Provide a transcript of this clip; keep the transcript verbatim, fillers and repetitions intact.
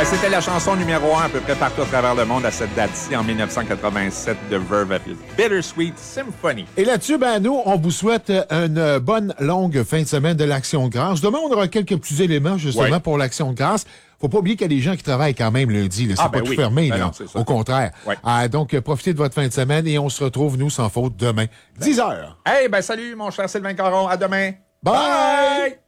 c'était la chanson numéro un à peu près partout à travers le monde à cette date-ci, en dix-neuf cent quatre-vingt-sept, de Verve avec Bittersweet Symphony. Et là-dessus, ben, nous, on vous souhaite une bonne longue fin de semaine de l'Action de grâce. Demain, on aura quelques petits éléments, justement, ouais. pour l'Action de grâce. Faut pas oublier qu'il y a des gens qui travaillent quand même lundi. Là. C'est ah, ben pas oui. tout fermé. Ben là. Non, au contraire. Ouais. Ah, donc, profitez de votre fin de semaine et on se retrouve, nous, sans faute, demain, ben. dix heures. Hey, ben salut, mon cher Sylvain Caron. À demain. Bye! Bye!